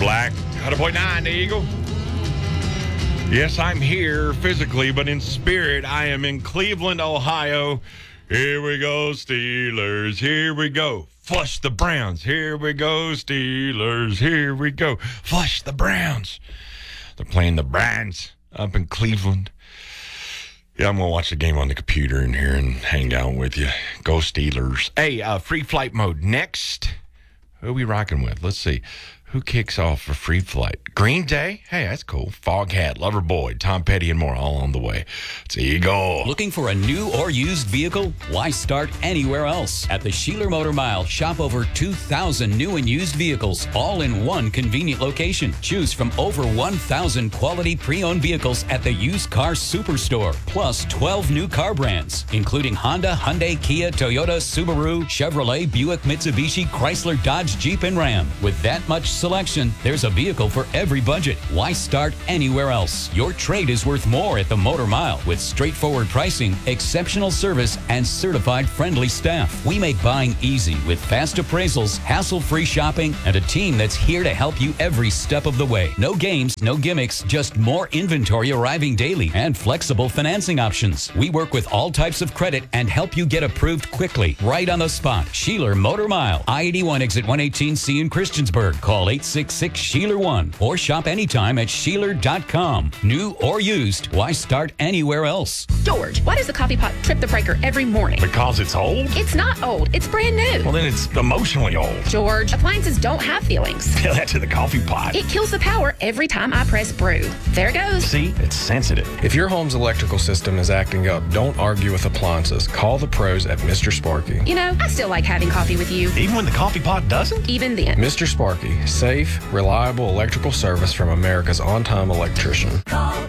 Black, 100.9 The Eagle. Yes, I'm here physically, but in spirit, I am in Cleveland, Ohio. Here we go, Steelers. Here we go. Flush the Browns. Here we go, Steelers. Here we go. Flush the Browns. They're playing the Browns up in Cleveland. Yeah, I'm going to watch the game on the computer in here and hang out with you. Go Steelers. Hey, free flight mode next. Who are we rocking with? Let's see. Who kicks off for free flight? Green Day? Hey, that's cool. Foghat, Loverboy, Tom Petty, and more all on the way. It's Eagle. Looking for a new or used vehicle? Why start anywhere else? At the Sheeler Motor Mile, shop over 2,000 new and used vehicles, all in one convenient location. Choose from over 1,000 quality pre-owned vehicles at the Used Car Superstore, plus 12 new car brands, including Honda, Hyundai, Kia, Toyota, Subaru, Chevrolet, Buick, Mitsubishi, Chrysler, Dodge, Jeep, and Ram. With that much selection, there's a vehicle for every budget. Why start anywhere else? Your trade is worth more at the Motor Mile with straightforward pricing, exceptional service, and certified friendly staff. We make buying easy with fast appraisals, hassle-free shopping, and a team that's here to help you every step of the way. No games, no gimmicks, just more inventory arriving daily and flexible financing options. We work with all types of credit and help you get approved quickly, right on the spot. Sheeler Motor Mile, I-81 exit 118C in Christiansburg. Call 866-SHEELER1 or shop anytime at Sheeler.com. New or used, why start anywhere else? George, why does the coffee pot trip the breaker every morning? Because it's old? It's not old. It's brand new. Well, then it's emotionally old. George, appliances don't have feelings. Tell that to the coffee pot. It kills the power every time I press brew. There it goes. See? It's sensitive. If your home's electrical system is acting up, don't argue with appliances. Call the pros at Mr. Sparky. You know, I still like having coffee with you. Even when the coffee pot doesn't? Even then. Mr. Sparky, safe, reliable electrical service from America's on-time electrician.